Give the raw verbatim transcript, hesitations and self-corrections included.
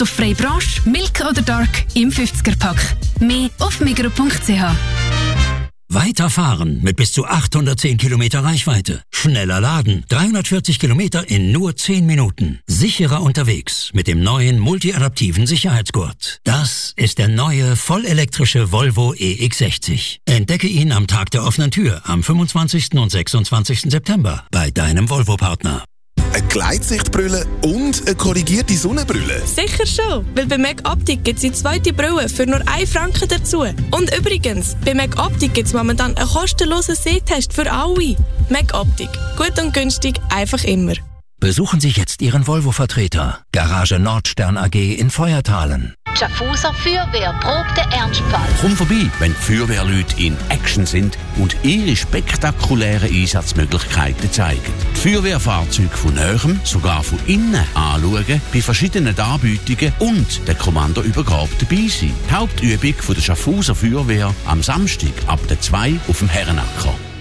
auf Frei Branche, Milk oder Dark im fünfziger-Pack. Mehr auf migros punkt c h. Weiterfahren mit bis zu achthundertzehn Kilometer Reichweite. Schneller laden. dreihundertvierzig Kilometer in nur zehn Minuten. Sicherer unterwegs mit dem neuen multiadaptiven Sicherheitsgurt. Das ist der neue vollelektrische Volvo E X sechzig. Entdecke ihn am Tag der offenen Tür am fünfundzwanzigsten und sechsundzwanzigsten September bei deinem Volvo-Partner. Eine Gleitsichtbrille und eine korrigierte Sonnenbrille? Sicher schon, weil bei Mac Optik gibt es die zweite Brille für nur einen Franken dazu. Und übrigens, bei Mac Optik gibt es momentan einen kostenlosen Sehtest für alle. Mac Optik. Gut und günstig, einfach immer. Besuchen Sie jetzt Ihren Volvo-Vertreter. Garage Nordstern A G in Feuertalen. Schaffhauser Feuerwehr probt den Ernstfall. Komm vorbei, wenn die Feuerwehrleute in Action sind und ihre spektakulären Einsatzmöglichkeiten zeigen. Die Feuerwehrfahrzeuge von Nähem, sogar von innen anschauen, bei verschiedenen Anbietungen und der Kommandoübergabe dabei sein. Die Hauptübung von der Schaffhauser Feuerwehr am Samstag ab der zwei auf dem Herrenacker.